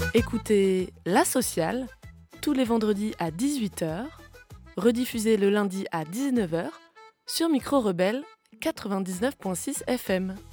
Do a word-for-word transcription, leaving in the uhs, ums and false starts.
Écoutez La Sociale tous les vendredis à dix-huit heures, rediffusé le lundi à dix-neuf heures sur Micro Rebelle quatre-vingt-dix-neuf virgule six F M.